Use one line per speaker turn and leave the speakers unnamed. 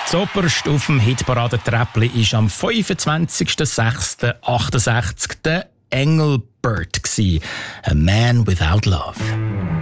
Zuoberst auf dem Hitparadentreppli war am 25.06.68 der Engelbert, A Man Without Love.